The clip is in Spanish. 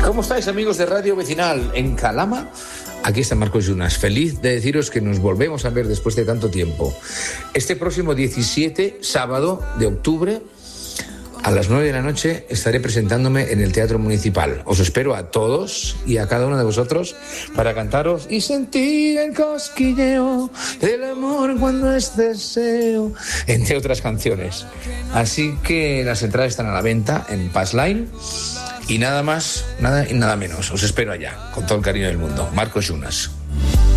¿Cómo estáis, amigos de Radio Vecinal? En Calama, aquí está Marcos Yunas. Feliz de deciros que nos volvemos a ver después de tanto tiempo. Este próximo 17, sábado de octubre, a las 9 de la noche, estaré presentándome en el Teatro Municipal. Os espero a todos y a cada uno de vosotros para cantaros y sentir el cosquilleo del amor cuando es deseo, entre otras canciones. Así que las entradas están a la venta en Passline. Y nada más, nada y nada menos. Os espero allá, con todo el cariño del mundo. Marcos Yunas.